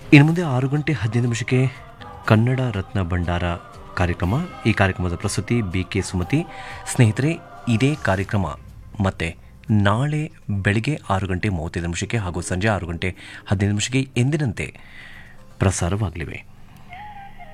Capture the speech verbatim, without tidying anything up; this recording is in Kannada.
ಇನ್ನು ಮುಂದೆ ಆರು ಗಂಟೆ ಹದಿನೈದು ನಿಮಿಷಕ್ಕೆ ಕನ್ನಡ ರತ್ನ ಭಂಡಾರ ಕಾರ್ಯಕ್ರಮ. ಈ ಕಾರ್ಯಕ್ರಮದ ಪ್ರಸ್ತುತಿ ಬಿ ಕೆ ಸುಮತಿ. ಸ್ನೇಹಿತರೆ, ಇದೇ ಕಾರ್ಯಕ್ರಮ ಮತ್ತೆ ನಾಳೆ ಬೆಳಗ್ಗೆ ಆರು ಗಂಟೆ ಮೂವತ್ತೈದು ನಿಮಿಷಕ್ಕೆ ಹಾಗೂ ಸಂಜೆ ಆರು ಗಂಟೆ ಹದಿನೈದು ನಿಮಿಷಕ್ಕೆ ಎಂದಿನಂತೆ ಪ್ರಸಾರವಾಗಲಿವೆ.